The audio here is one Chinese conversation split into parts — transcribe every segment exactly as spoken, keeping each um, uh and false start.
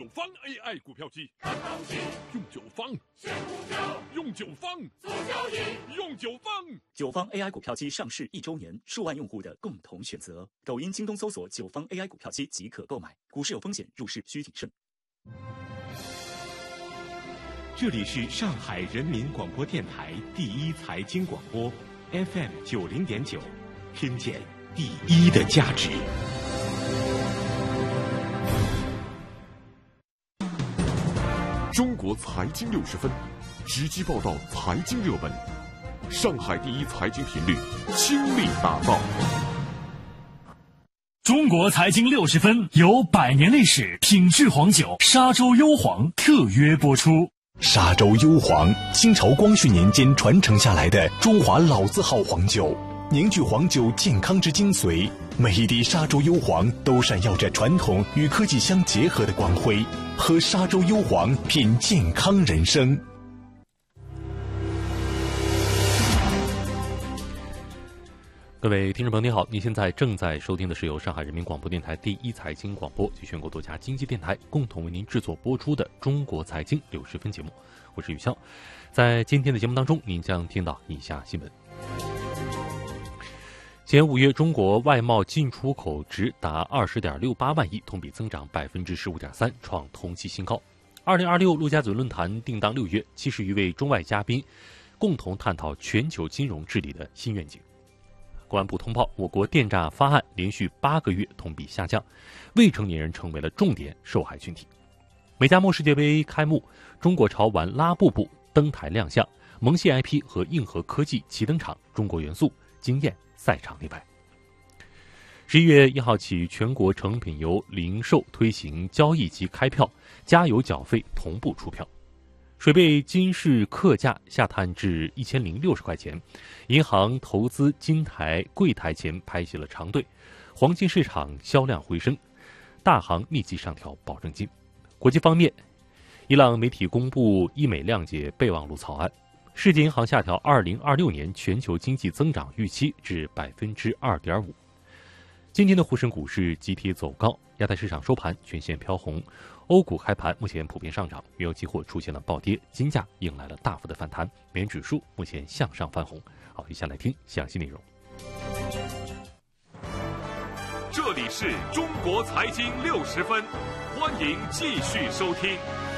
方 A I 股票机， 看东西， 用九方， 选股票， 用九方， 做交易， 用九方。 九方 A I 股票机上市一周年，数万用户的共同选择。抖音、京东搜索九方 A I 股票机即可购买。股市有风险，入市需谨慎。 这里是上海人民广播电台第一财经广播 F M 九零点九，听见第一的价值。 中国财经六十分，直击报道财经热门，上海第一财经频率倾力打造。 中国财经六十分由百年历史品质黄酒沙洲幽黄特约播出。 沙洲幽黄，清朝光绪年间传承下来的中华老字号黄酒，凝聚黄酒健康之精髓。每一滴沙洲幽黄都闪耀着传统与科技相结合的光辉。喝沙洲幽黄，品健康人生。 各位听众朋友，你好，您现在正在收听的是由上海人民广播电台第一财经广播及全国多家经济电台共同为您制作播出的《中国财经六十分》节目，我是宇潇。在今天的节目当中，您将听到以下新闻。前五月，中国外贸进出口值达二十点六八万亿，同比增长百分之十五点三，创同期新高。二零二六陆家嘴论坛定档六月，七十余位中外嘉宾共同探讨全球金融治理的新愿景。公安部通报，我国电诈发案连续八个月同比下降，未成年人成为了重点受害群体。美加墨世界杯开幕，中国潮玩拉布布登台亮相，萌系 I P 和硬核科技齐登场，中国元素惊艳赛场内外。十一月一号起，全国成品油零售推行交易即开票，加油缴费同步出票。水贝金市客价下探至一千零六十块钱，银行投资金台柜台前排起了长队，黄金市场销量回升，大行密集上调保证金。国际方面，伊朗媒体公布医美谅解备忘录草案，世界银行下调二零二六年全球经济增长预期至百分之二点五。今天的沪深股市集体走高，亚太市场收盘全线飘红，欧股开盘目前普遍上涨，原油期货出现了暴跌，金价迎来了大幅的反弹，美元指数目前向上翻红。好，以下来听详细内容。 这里是中国财经六十分，欢迎继续收听。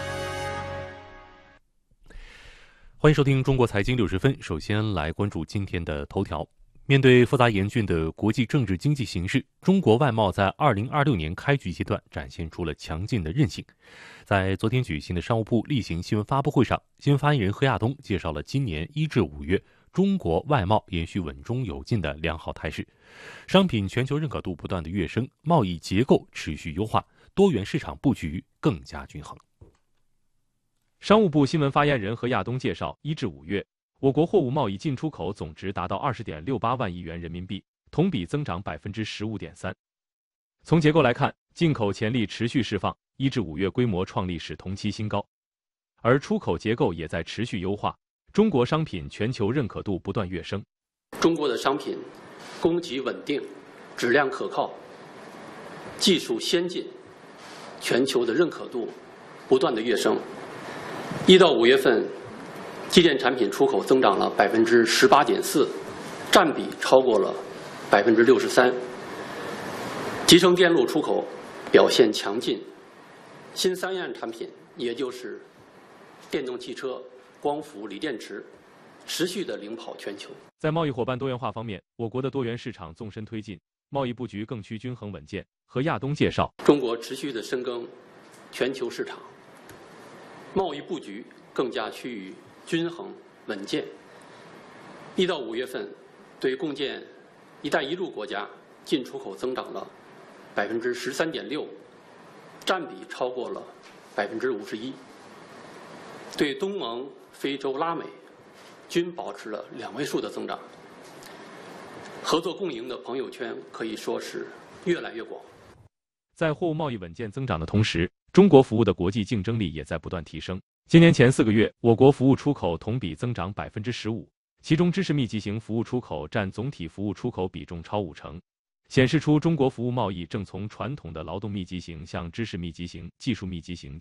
欢迎收听中国财经六十分，首先来关注今天的头条。面对复杂严峻的国际政治经济形势，中国外贸在二零二六年开局阶段展现出了强劲的韧性。在昨天举行的商务部例行新闻发布会上，新闻发言人何亚东介绍了今年一至五月中国外贸延续稳中有进的良好态势，商品全球认可度不断的跃升，贸易结构持续优化，多元市场布局更加均衡。 商务部新闻发言人何亚东介绍，一至五月我国货物贸易进出口总值达到二十点六八万亿元人民币，同比增长百分之十五点三。从结构来看，进口潜力持续释放，一至五月规模创历史同期新高，而出口结构也在持续优化，中国商品全球认可度不断跃升。 中国的商品供给稳定，质量可靠，技术先进，全球的认可度不断的跃升。一到五月份。机电产品出口增长了百分之十八点四，占比超过了百分之六十三。集成电路出口表现强劲，新三样产品，也就是电动汽车、光伏、锂电池，持续的领跑全球。 在贸易伙伴多元化方面，我国的多元市场纵深推进，贸易布局更趋均衡稳健。何亚东介绍， 中国持续的深耕全球市场，贸易布局更加趋于均衡稳健。一到五月份，对共建“一带一路”国家进出口增长了百分之十三点六，占比超过了百分之五十一。对东盟、非洲、拉美均保持了两位数的增长。合作共赢的朋友圈可以说是越来越广。 在货物贸易稳健增长的同时，中国服务的国际竞争力也在不断提升。今年前四个月，我国服务出口同比增长百分之十五，其中知识密集型服务出口占总体服务出口比重超五成，显示出中国服务贸易正从传统的劳动密集型向知识密集型、技术密集型